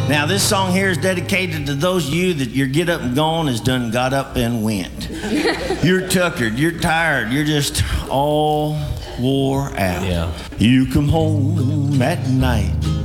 Now, this song here is dedicated to those of you that your get up and gone is done got up and went. You're tuckered, you're tired, you're just all wore out. Yeah. You come home at night